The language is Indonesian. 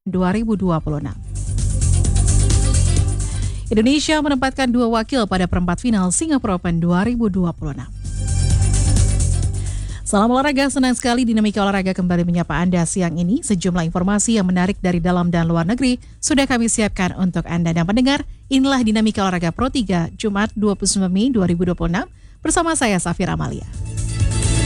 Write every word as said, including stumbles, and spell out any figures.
dua ribu dua puluh enam. Indonesia menempatkan dua wakil pada perempat final Singapore Open dua ribu dua puluh enam. Salam olahraga, senang sekali Dinamika Olahraga kembali menyapa Anda siang ini. Sejumlah informasi yang menarik dari dalam dan luar negeri sudah kami siapkan untuk Anda dan pendengar. Inilah Dinamika Olahraga Pro tiga, Jumat dua puluh sembilan Mei dua ribu dua puluh enam, bersama saya Safira Amalia.